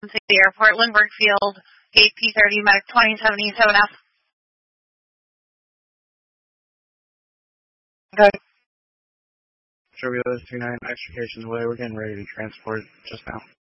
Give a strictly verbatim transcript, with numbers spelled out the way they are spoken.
City Airport, Lindbergh Field, gate P thirty, medic twenty seventy-seven F. Okay. Turbulence two nine, extrication's away. We're getting ready to transport just now.